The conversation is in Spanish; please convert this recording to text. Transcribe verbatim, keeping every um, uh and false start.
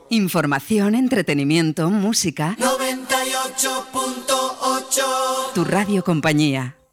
Información, entretenimiento, música. noventa y ocho punto ocho. Tu radio compañía.